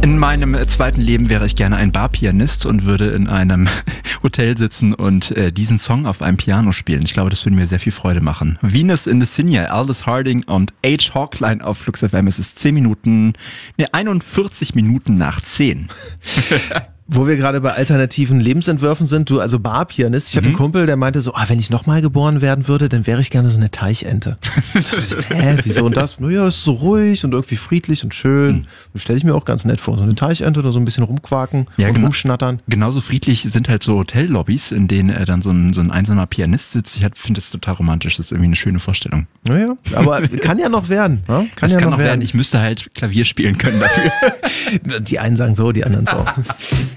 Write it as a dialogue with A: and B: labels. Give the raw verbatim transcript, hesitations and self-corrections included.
A: In meinem zweiten Leben wäre ich gerne ein Barpianist und würde in einem Hotel sitzen und äh, diesen Song auf einem Piano spielen. Ich glaube, das würde mir sehr viel Freude machen. Venus in the Sinja, Aldous Harding und H. Hawkline auf Flux F M. Es ist zehn Minuten, ne, einundvierzig Minuten nach zehn.
B: Wo wir gerade bei alternativen Lebensentwürfen sind, du also Barpianist. Ich hatte einen Kumpel, der meinte so, ah, wenn ich nochmal geboren werden würde, dann wäre ich gerne so eine Teichente. Ich dachte so, hä, wieso und das? Naja, das ist so ruhig und irgendwie friedlich und schön. Mhm. Das stelle ich mir auch ganz nett vor. So eine Teichente oder so ein bisschen rumquaken
A: ja,
B: und
A: genau,
B: rumschnattern.
A: Genauso friedlich sind halt so Hotellobbys, in denen äh, dann so ein, so ein einsamer Pianist sitzt. Ich finde das total romantisch. Das ist irgendwie eine schöne Vorstellung.
B: Naja, aber kann ja noch werden. Ne? Kann
A: das
B: ja
A: kann
B: noch
A: noch werden.
B: werden.
A: Ich müsste halt Klavier spielen können dafür.
B: Die einen sagen so, die anderen so.